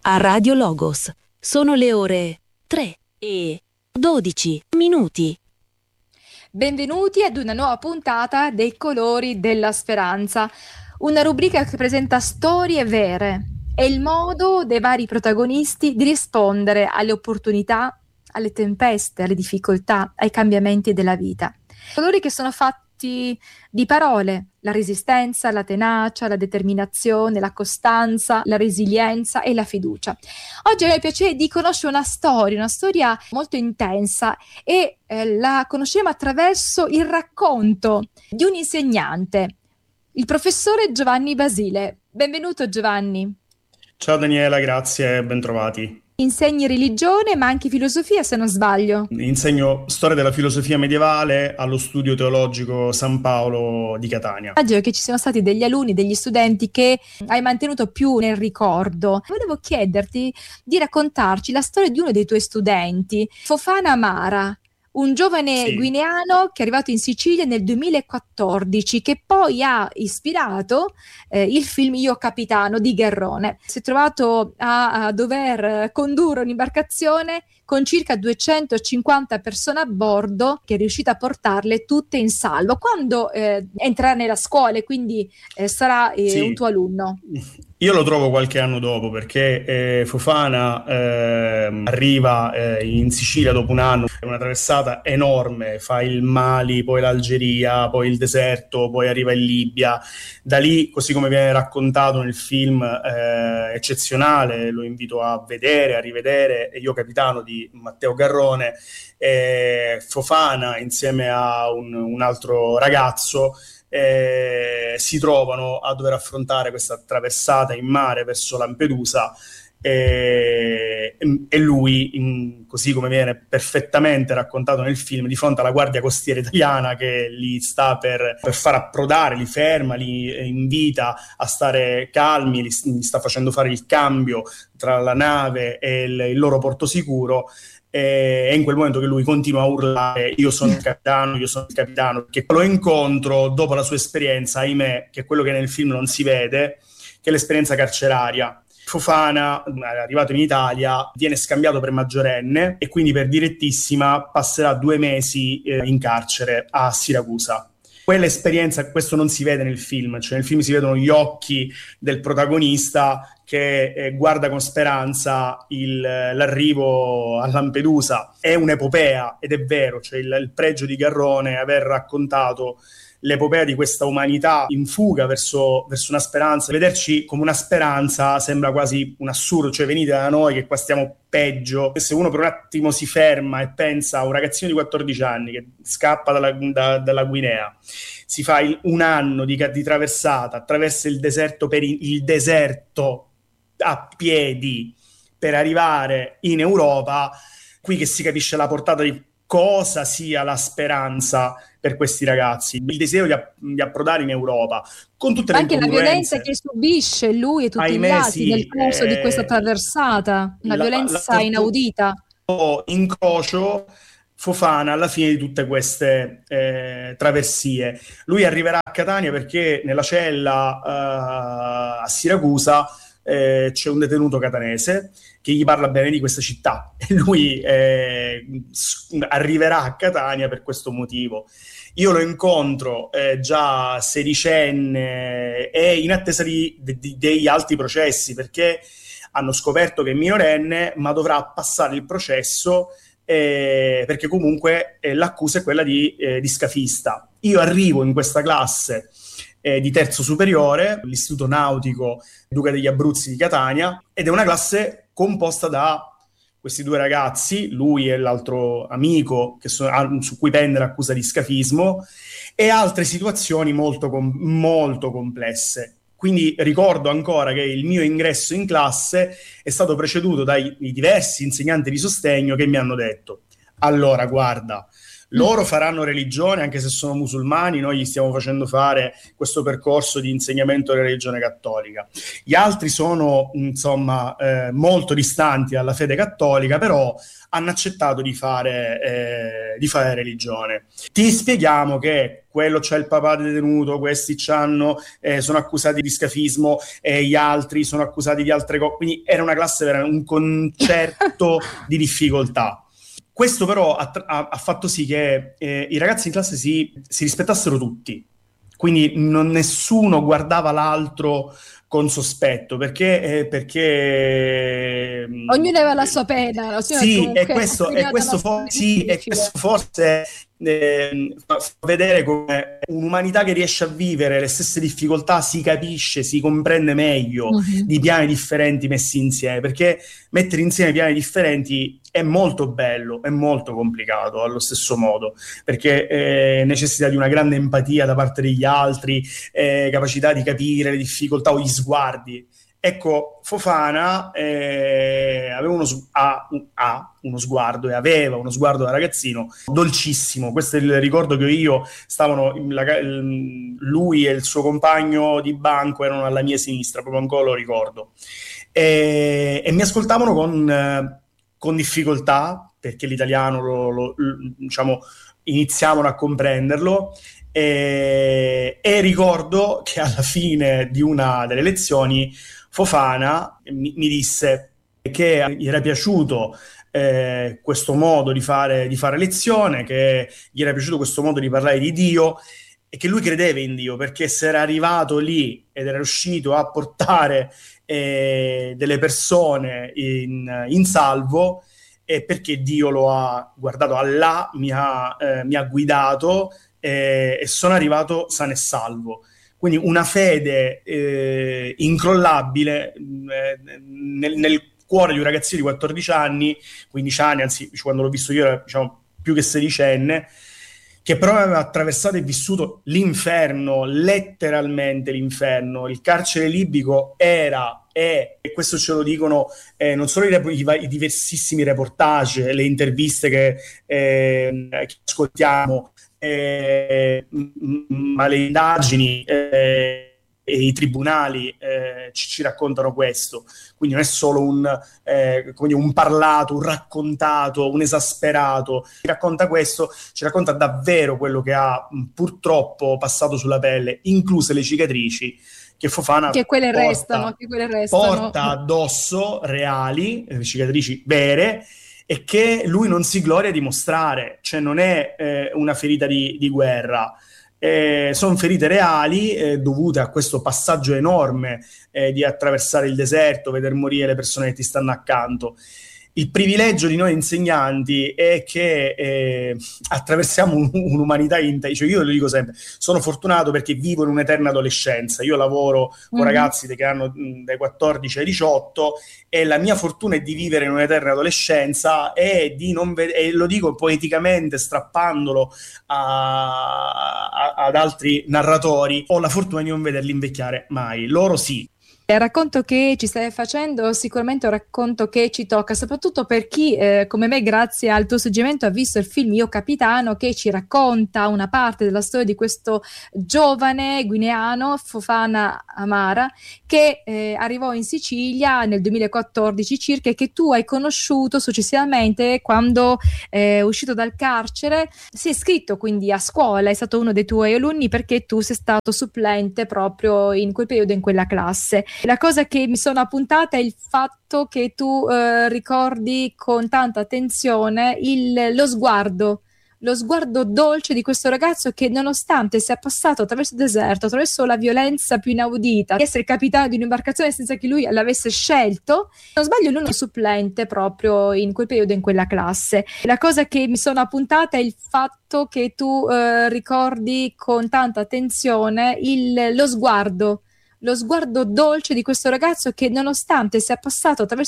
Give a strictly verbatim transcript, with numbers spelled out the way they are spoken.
a Radio Logos. Sono le ore tre e dodici minuti. Benvenuti ad una nuova puntata dei Colori della Speranza, una rubrica che presenta storie vere e il modo dei vari protagonisti di rispondere alle opportunità, alle tempeste, alle difficoltà, ai cambiamenti della vita. Colori che sono fatti di parole, la resistenza, la tenacia, la determinazione, la costanza, la resilienza e la fiducia. Oggi ho il piacere di conoscere una storia, una storia molto intensa e eh, la conosceremo attraverso il racconto di un insegnante, il professore Giovanni Basile. Benvenuto Giovanni. Ciao Daniela, grazie, bentrovati. Insegni religione ma anche filosofia, se non sbaglio. Insegno storia della filosofia medievale allo Studio Teologico San Paolo di Catania. Immagino che ci siano stati degli alunni, degli studenti che hai mantenuto più nel ricordo. Volevo chiederti di raccontarci la storia di uno dei tuoi studenti, Fofana Amara, un giovane Sì. guineano che è arrivato in Sicilia nel duemilaquattordici, che poi ha ispirato eh, il film Io Capitano di Garrone. Si è trovato a, a dover condurre un'imbarcazione con circa duecentocinquanta persone a bordo, che è riuscita a portarle tutte in salvo. Quando eh, entrerà nella scuola e quindi eh, sarà eh, Sì. un tuo alunno? Io lo trovo qualche anno dopo perché eh, Fofana eh, arriva eh, in Sicilia dopo un anno, è una traversata enorme, fa il Mali, poi l'Algeria, poi il deserto, poi arriva in Libia. Da lì, così come viene raccontato nel film, eh, eccezionale, lo invito a vedere, a rivedere, Io Capitano di Matteo Garrone, eh, Fofana insieme a un, un altro ragazzo Eh, si trovano a dover affrontare questa traversata in mare verso Lampedusa e, e lui, in, così come viene perfettamente raccontato nel film, di fronte alla guardia costiera italiana che li sta per, per far approdare, li ferma, li invita a stare calmi, li, li sta facendo fare il cambio tra la nave e il, il loro porto sicuro. È in quel momento che lui continua a urlare io sono il capitano, io sono il capitano, perché lo incontro dopo la sua esperienza, ahimè, che è quello che nel film non si vede, che è l'esperienza carceraria. Fofana, arrivato in Italia, viene scambiato per maggiorenne e quindi per direttissima passerà due mesi eh, in carcere a Siracusa. Quell'esperienza, questo non si vede nel film, cioè nel film si vedono gli occhi del protagonista che eh, guarda con speranza il, l'arrivo a Lampedusa. È un'epopea, ed è vero, cioè il, il pregio di Garrone è aver raccontato l'epopea di questa umanità in fuga verso, verso una speranza. Vederci come una speranza sembra quasi un assurdo, cioè venite da noi che qua stiamo peggio. Se uno per un attimo si ferma e pensa a un ragazzino di quattordici anni che scappa dalla, da, dalla Guinea, si fa il, un anno di, di traversata, attraversa il deserto per il, il deserto a piedi per arrivare in Europa, qui che si capisce la portata di cosa sia la speranza per questi ragazzi, il desiderio di, app- di approdare in Europa, con tutte le anche la violenza che subisce lui e tutti ahimè, gli altri sì, nel corso eh, di questa traversata, una la, violenza la, inaudita. Incrocio Fofana alla fine di tutte queste eh, traversie. Lui arriverà a Catania perché nella cella uh, a Siracusa eh, c'è un detenuto catanese che gli parla bene di questa città e lui eh, arriverà a Catania per questo motivo. Io lo incontro eh, già sedicenne e in attesa di, di, degli altri processi, perché hanno scoperto che è minorenne ma dovrà passare il processo eh, perché comunque eh, l'accusa è quella di, eh, di scafista. Io arrivo in questa classe eh, di terzo superiore, l'Istituto Nautico Duca degli Abruzzi di Catania, ed è una classe composta da questi due ragazzi, lui e l'altro amico che sono, su cui pende l'accusa di scafismo, e altre situazioni molto, com- molto complesse. Quindi ricordo ancora che il mio ingresso in classe è stato preceduto dai diversi insegnanti di sostegno che mi hanno detto: allora guarda, Loro faranno religione, anche se sono musulmani, noi gli stiamo facendo fare questo percorso di insegnamento della religione cattolica. Gli altri sono, insomma, eh, molto distanti dalla fede cattolica, però hanno accettato di fare, eh, di fare religione. Ti spieghiamo che quello c'è il papà detenuto, questi c'hanno, eh, sono accusati di scafismo e gli altri sono accusati di altre cose, quindi era una classe, era un concerto di difficoltà. Questo però ha, ha, ha fatto sì che eh, i ragazzi in classe si, si rispettassero tutti, quindi non, nessuno guardava l'altro con sospetto, perché... Eh, perché ognuno aveva la sua pena. Sì, e questo, e questo, for- sì, e questo forse eh, fa vedere come un'umanità che riesce a vivere le stesse difficoltà si capisce, si comprende meglio uh-huh. di piani differenti messi insieme, perché mettere insieme piani differenti è molto bello, è molto complicato allo stesso modo, perché eh, necessita di una grande empatia da parte degli altri, eh, capacità di capire le difficoltà o gli sguardi. Ecco, Fofana eh, aveva uno, ha, ha uno sguardo e aveva uno sguardo da ragazzino dolcissimo. Questo è il ricordo che ho io. Stavano la, lui e il suo compagno di banco erano alla mia sinistra, proprio ancora lo ricordo, e, e mi ascoltavano con, con difficoltà, perché l'italiano lo, lo, diciamo, iniziavano a comprenderlo. E, e ricordo che alla fine di una delle lezioni Fofana mi, mi disse che gli era piaciuto eh, questo modo di fare, di fare lezione, che gli era piaciuto questo modo di parlare di Dio e che lui credeva in Dio, perché se era arrivato lì ed era riuscito a portare eh, delle persone in, in salvo, è perché Dio lo ha guardato, Allah mi ha, eh, mi ha guidato eh, e sono arrivato sano e salvo. Quindi una fede eh, incrollabile eh, nel, nel cuore di un ragazzino di quattordici anni, quindici anni, anzi quando l'ho visto io era, diciamo, più che sedicenne, che però aveva attraversato e vissuto l'inferno, letteralmente l'inferno. Il carcere libico era, è, e questo ce lo dicono eh, non solo i, rep- i, i diversissimi reportage, le interviste che, eh, che ascoltiamo, eh, ma le indagini eh, e i tribunali eh, ci, ci raccontano questo. Quindi non è solo un, eh, quindi un parlato, un raccontato, un esasperato. Ci racconta questo, ci racconta davvero quello che ha mh, purtroppo passato sulla pelle, incluse le cicatrici che Fofana che quelle porta, restano, che quelle restano. porta addosso, reali, eh, cicatrici vere, e che lui non si gloria di mostrare. Cioè non è eh, una ferita di, di guerra. Eh, sono ferite reali eh, dovute a questo passaggio enorme eh, di attraversare il deserto, veder morire le persone che ti stanno accanto. Il privilegio di noi insegnanti è che eh, attraversiamo un, un'umanità intera. Cioè io lo dico sempre, sono fortunato perché vivo in un'eterna adolescenza. Io lavoro con mm-hmm. ragazzi che hanno mh, dai quattordici ai diciotto e la mia fortuna è di vivere in un'eterna adolescenza e di non ved- e lo dico poeticamente, strappandolo a, a, ad altri narratori, ho la fortuna di non vederli invecchiare mai. Loro sì. Il racconto che ci stai facendo sicuramente è un racconto che ci tocca, soprattutto per chi eh, come me, grazie al tuo suggerimento, ha visto il film Io Capitano, che ci racconta una parte della storia di questo giovane guineano, Fofana Amara, che eh, arrivò in Sicilia nel duemilaquattordici circa e che tu hai conosciuto successivamente quando è eh, uscito dal carcere. Si è iscritto quindi a scuola, è stato uno dei tuoi alunni perché tu sei stato supplente proprio in quel periodo, in quella classe. La cosa che mi sono appuntata è il fatto che tu eh, ricordi con tanta attenzione il, lo sguardo, lo sguardo dolce di questo ragazzo che, nonostante sia passato attraverso il deserto, attraverso la violenza più inaudita, di essere capitano di un'imbarcazione senza che lui l'avesse scelto, se non sbaglio lui non supplente proprio in quel periodo, in quella classe. La cosa che mi sono appuntata è il fatto che tu eh, ricordi con tanta attenzione il, lo sguardo, lo sguardo dolce di questo ragazzo che, nonostante sia passato attraverso